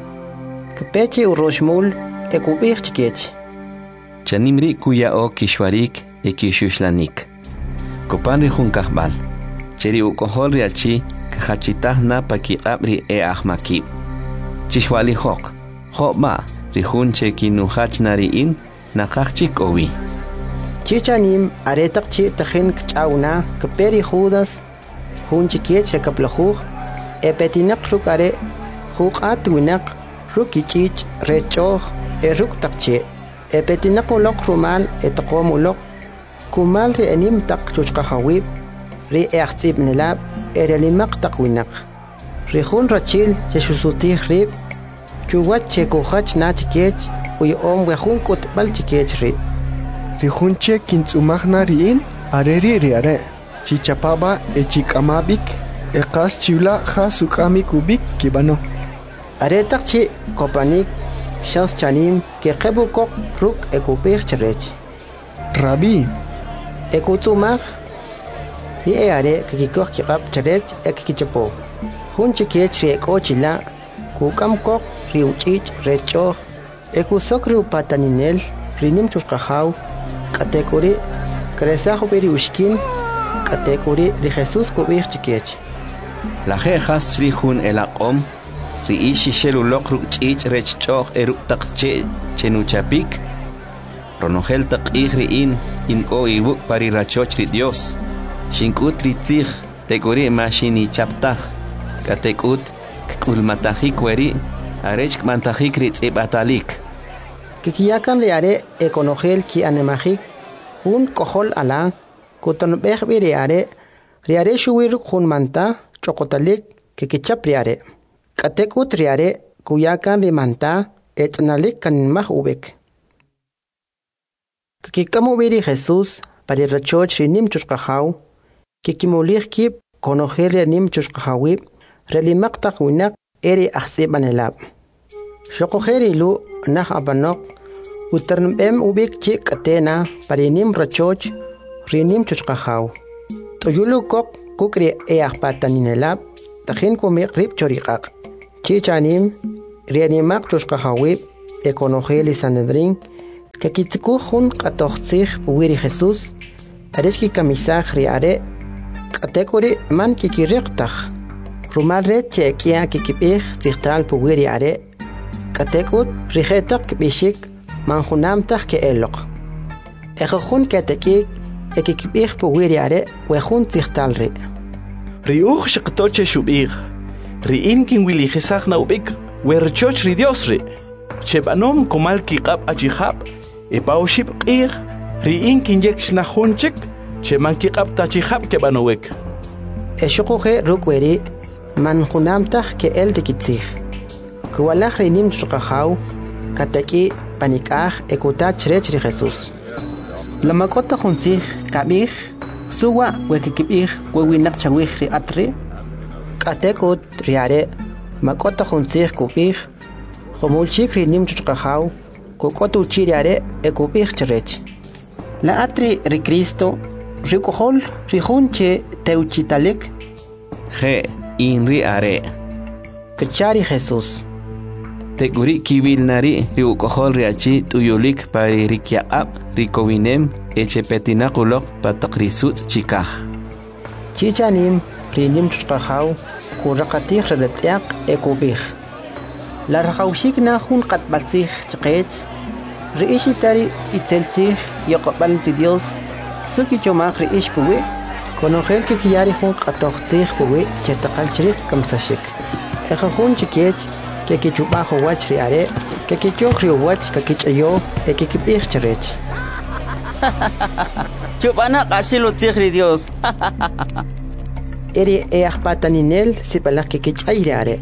Kepechi uroshmul ekubich chikech. Chanimri kuya o kishwarik kishuslanik. Kopanri hun kahbal. Cheri ukohol riachi kahachitahna pakiabri ahmakib. Chishwali hok. Hokma rihun che kinuhachnari in nakachik owi. Chichanim aretak chi tahin kchauna keperi Judas hun chikiech kaplohuj epetinak rukare hukat winak rukichich rechoh ruk takche epetinak ulok rumal etqomulok kumal ri enim tak chuchqahawib ri echtib nelab erelimak takwinak ri hun rachil chesutih rib chuwat chekuhach na chikiech uyom wehun kutbal chikiech ri Rihunche kintzumagna riin areri riare chichapaba echikamabik ekas chivla jasukami kubik kibano aretak chi kopanik shans chanim ke qebukok ruk ekupich cherech Rabi ekutzumag ni are kikikok kikap cherech ekikichapo hunche kech ri ekochila kukam kok riuchich recho ekusok ri upataninel rinim chuskahaw kategori kresajo beri ushkin kategori ri Jesús kubich chikech La jejas trihun elaqom ri ishi shelulok ruchich rechchoh eruptakche chenuchapik ronogel taqih ri in ko ibuk pari rachoch ri Dios shinkut ri tzih tegori mashini chaptah katekut kulmatahik weri arech kmantahik ri tzibatalik kikiyakan liare ekonogel ki anemajik hun kohol ala kutonbeh biriare riare shuwir hun manta chokotalik kikichap riare katekut riare kuyakan rimanta etnalik kanmah ubek kikikamu biri Jesús pari rachoch rinim chushqahaw kikimulih kip konogel rinim chushqahawib relimak takwinak eri ahsibanelab shokogeri lu nah abanok uternbem ubik chik atena parinim rachoch rinim chushqahaw Tuyulukok kukri eahpataninelab, tahin kumi rip chorikak. Chichanim, rianimak tushkahawib, econogeli sanedrin, kakitsikuhun katochtzich puwiri Jesús, areshki kamisaj riare, katekuri man kikiriktach. Rumalre chekia kikipich zichtal puwiri are, katekut rijetak bishik manjunamtach ke elok. Ejojun katekik ekikipich puwiri are, wejun zichtal ri. Riuch shqtoche shubir. Riin kin wili jesach na ubik, werchoch ri Dios ri. Chebanom komal kikap ajihab, epauship qir, riin kin yek shnahunchik, cheman kikap tachihab kebanowek. Eshukuhe rukweri, man junamtach ke el tikitzich. Kualach rinim chukahaw, kataki panikach ekutach rech ri Jesús. Lamakota junzich kabich, suwa wekikibich wewinak chawich ri atri, katekut riare, makota junzich kubich, Homulchik rinim chukahaw, kokotu chiriare ekubich cherech. La atri ri Cristo, rikuhol rihunche teuchitalik, Je, inri are. Kachari Jesús. Teguri kibil nari riukohol riachi tuyulik pari rikiaab rikowinem echepetinakulok patakrisut chikah. Chichanim rinim chukahaw, kurakatich reletiak ekubich. La rajawshik na hun katbalsich chikech, riishitari itzelsich yokopal ti Dios, suki chomak riish puwe, konogel kikiyari hun katochzich puwe, chetakal chirik kamsashik. Ejajun chikech, kekichubajo wach riare, kekichok riowach kakichayo, ekikipich charech. Chupana kasilo tigri Dios. Eri eahpataninel sipalak kikichay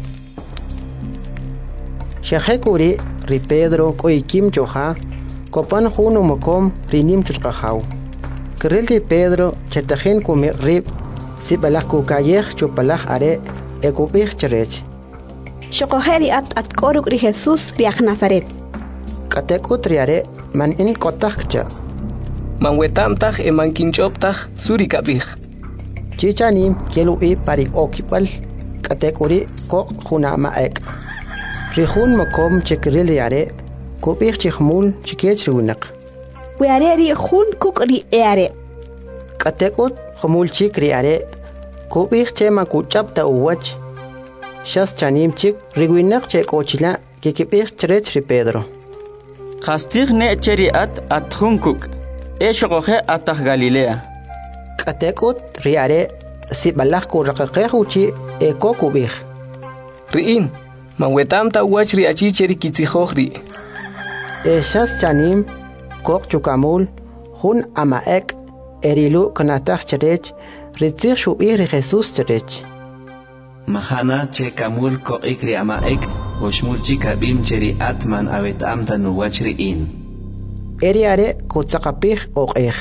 Shahekuri ri Pedro koikim choha, kopan juno mokom rinim chukahaw. Kerel ri Pedro chetajen kume rib, sipalak kukayech chupalak are, ekubich cherech. Shokoheri at koruk ri Jesús riak Nazaret. Katekut riare man in kotakcha. Man wetamtach e man kinchoptach suri kabich. Chichanim kielu i parik okipal, katekuri kok junama ek. Rihun makom chekril yare, kubich chikhmul chikech runak. Weare ri hun kuk ri eare. Katekut khmul chikri are, kubich chema kuchapta uwach. Shas chanim chik riguinak chek ochila kikipich cherech ri Pedro. Kastig ne cheri at hunkuk. Eshokohe atah Galilea. Katekut riare, sibalak kurakakeuchi eko kubich. Riin. Man wetamta wach ri achi cheri kitzijohri. Eshas chanim, kok chukamul, hun amaek, erilu kanatach cherech, ritzich shu'ir Jesús cherech. Mahana chekamul ko ikri amaek, oshmul chikabim cheri atman awetamta nuwachri in. Eriare kutzakapich okech.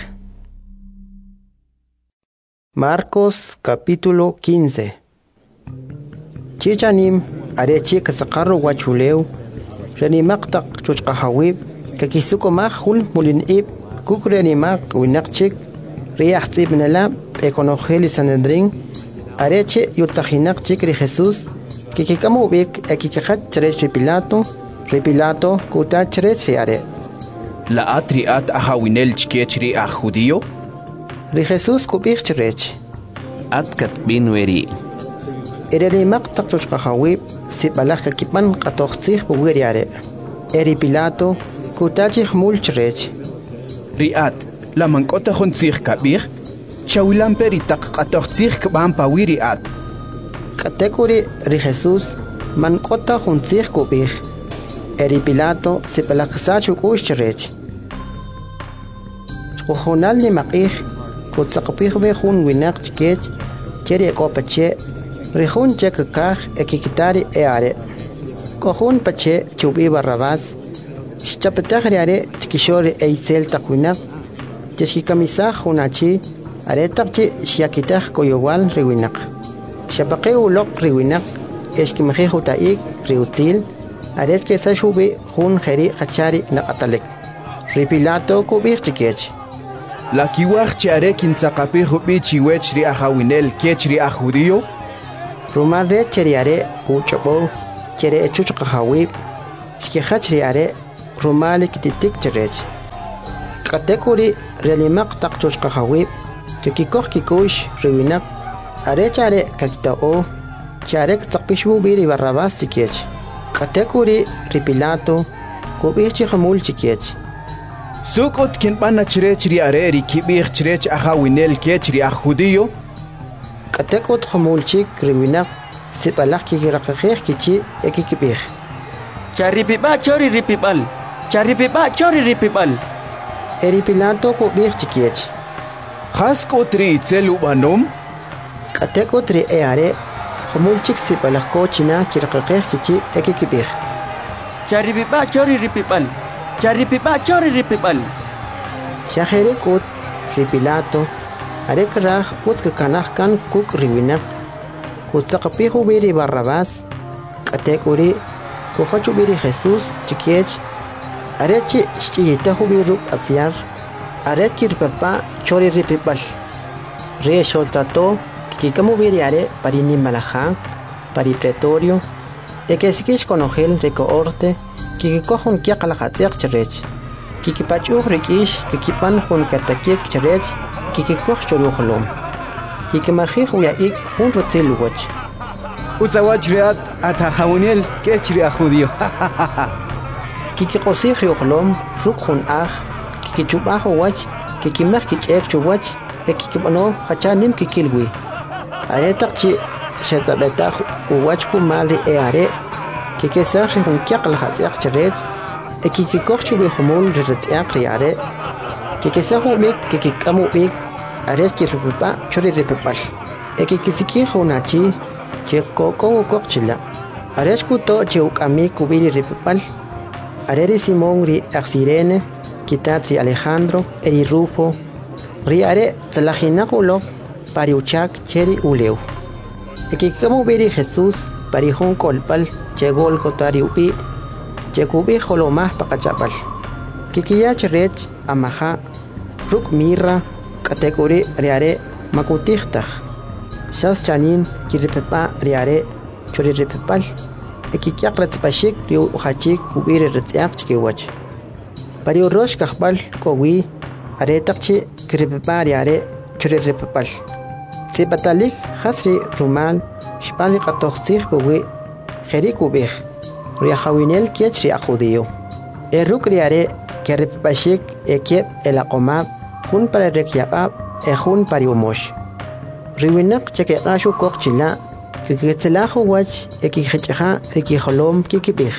Marcos capítulo 15. Chichanim, arechi kasakarro wachuleu, renimaktak chuchkahawib, kakisukomach hul mulinib, kukrenimak winakchik, riachtib nalab, econogeli sanedrin, areche yutajinak chik ri Jesús, kikikamubik ekikachat cherech ripilato kuta cherech riare. La atriat ahawinel chkech ri judío? Ri Jesús kubich cherech. Atkat binweri. Ereli maktak chuchkahawib, sibalak kakipan katochzich buwiriare. Eri Pilato, kutachich mulchrech. Riat, la mankota junzich kabich, chawilan peritak katochzich kban pawiriat. Katekuri ri Jesús, mankota junzich kubich. Eri Pilato, sibalak sachuk ushchrech. Chujonal ni makich, kutzakapich bejun winak chkech, cheri ekopache, Rihun chekakaj ekikitari eare. Kohun pache chubi Barrabás. Chapetagriare chikishori eisel takuinak. Cheshikamisaj hunachi aretakchi shiakitaj koyowal riwinak. Shapakeu lok riwinak. Eshkimejeju taik riutil. Aretke sashubi hun jeri hachari nakatalek. Ripilato kubich chikech. La kiwaj chiare kintzaqapi hubi chiwech ri ajawinel kech ri ajudío. Rumal re cheriare kuchobo chere chuchqahawib shkihach riare rumali kititik cherech. Katekuri relimaq taqchuchqahawib kikikoh kikush riwinak are chare kakitao charek tsaqpishu biri Barrabás chikiech. Katekuri ripilato kubichi hamul chikiech. Sukot kinbana chirech riare ri kibih chirech ajawinel kech ri ajudío. Katekut hamulchik riwinak sipalak kikiraqaqih kichi ekikibih. Charipiba chori ripibal. Charipiba chori ripibal. Eripilato kubih chikiech. Haskot ri itzel ubanom. Katekut ri eare hamulchik sipalak ko china kiraqaqih kichi ekikibih. Charipiba chori ripibal. Charipiba chori ripibal. Shaherikut ripilato arek raj utkakanaj kan kuk riwinak kutsaqapihu biri Barrabás katekuri kuhachu biri Jesús chikiech arechi chiyitahu biruk asiar areki ripapa chori ripipal re soltato kikamu biri are parini malajan pari pretorio ekesikish konojel rekoorte kikikohun kiaqalajatsiaq cherech kikipachuh rikish kikipan hun katakik cherech kikikoh choruholom kikimajih uyaik hun rotziluwach Uzawach riat atajawinel kechri ajudío. Kikikosih riolom ruk hun kikichubaj wach kikimaj kich'ek chuwach ekikibano hachanim kikilwi aretaqchi xetzabetaj uwach kumali eare kikesaj hun kiaqlajatsiaq cherech ekikikoh chubijumul riretz'iaq riare kikesaj umik kikikamu bik aret kirripipa chori ripipal ekikisikij unachi chikoko kokchila aret kuto chiukami kubiri ripipal areri Simón ri Axirene kitat ri Alejandro eri Rufo ri are tzalajinakulo pari uchak cheri uleu ekikamu biri Jesús pari hun kolpal chegol kotari upi chekubi holomah pakachapal kikiyach rech amaja ruk mirra katekuri riare makutijtaj shas chanim kiripepa riare chori ripepal ekikiaq retzpashik riu hachik kubiri retziaq chikiwach pari urosh kajpal kowi aretaqchi kiripepa riare chori ripepal sipatalik hasri rumal shpani qatojtzij buwi jeri kubij riajawinel kiech riajudío eruk riare keripepashik ekiep elaqomab hun para rekyaqab hun pari umosh riwinak chekeqashu kokchila kikitzelaju wach ekijechja rikijolom kikibij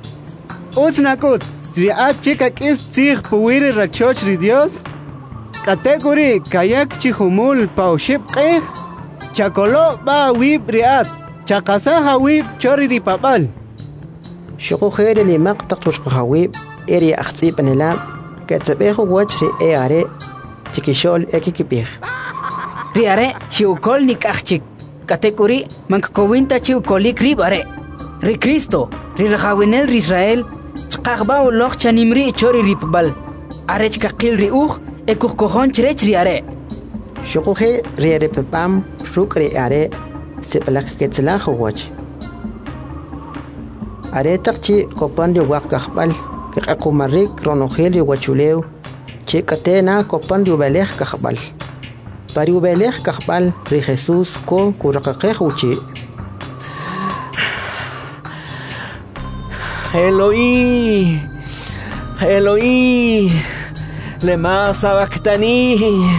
Uznakut triat chikakis tzij puwiri rachoch ri Dios katekuri kayak chihumul pauship qej chakolo ba wib riat chakasaja wib chori ri papal shukujeri limaq taqtushqahawib eri axtzib anelab ketzebejo wach ri eare chikishol ekikibij riare chiukol nikachik katekuri mankowinta chiukolik ribare ri Cristo ri rajawinel ri Israel chqaqba uloq chanimri chori ripbal arech kaqil ri uj ekujkojon chrech riare shukuje riare pepam ruk ri are seplak ketzlajo wach are taqchi kopan ri waq kaqbal kaqaqumarik ronojel ri wachuleu chikatena kopan ri ubelej kaqbal pari ubelej kaqbal ri Jesús ko kuraqaqej uchi Eloí, Eloí, lema sabactani.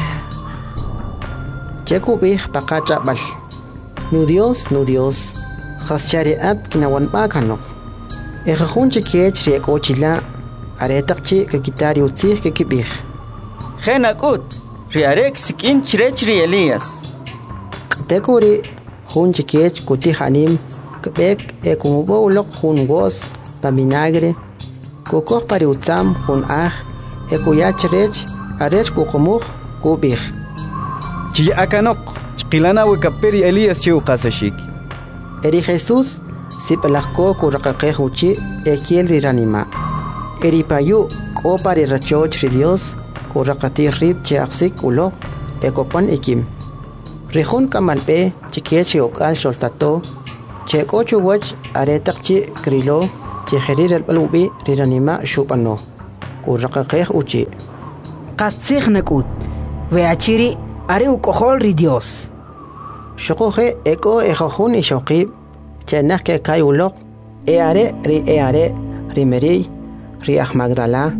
Chekubij paqachapal. Nu Dios, haschariat kinawan bakanok. Ejajun chikiech riekochila, aretaqchi kakitari utzij kikibij. Genakut, riarek sikin chirech ri Elías. Tekuri, jun chikiech kutihanim, kbek ekumubo ulok jun gos, paminagre, kukoj pari utzam jun ekuyach rech, arech kukumuk kubij. Chi akanok, chqilana wikaperi Elías chiuqasashik. Eri Jesús sipalajko kuraqaqej uchi ekiel riranima. Eri payu ko pari rachoch ri Dios, kuraqati rib che aksik ulo ekopan ikim rihun kamalpe chikiech okal soltato che kochu wach aretak chi krilo che herir el balubi riranima shupano kuraqaqeh uchi qasig nakut veachiri are ukohol ri Dios shokoje eko ejojun ishoqib che nakke kayulok eare rimeri riah Magdala.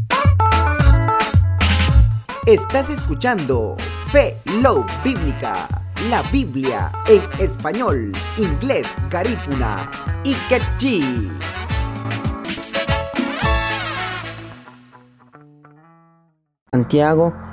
Estás escuchando Fe Love Bíblica, la Biblia en español, inglés, garífuna y quechí. Santiago